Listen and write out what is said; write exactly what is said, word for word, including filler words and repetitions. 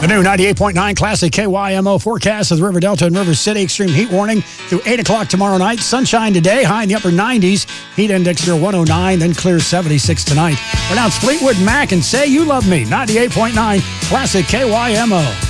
The new ninety-eight point nine Classic K Y M O forecast of the River Delta and River City. Extreme heat warning through eight o'clock tomorrow night. Sunshine today, high in the upper nineties. Heat index near one oh nine, then clear seventy-six tonight. Pronounce Fleetwood Mac and Say You Love Me. ninety-eight point nine Classic K Y M O.